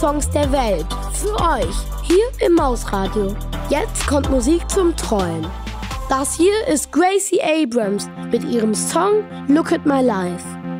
Songs der Welt. Für euch. Hier im Mausradio. Jetzt kommt Musik zum Träumen. Das hier ist Gracie Abrams mit ihrem Song Look at My Life.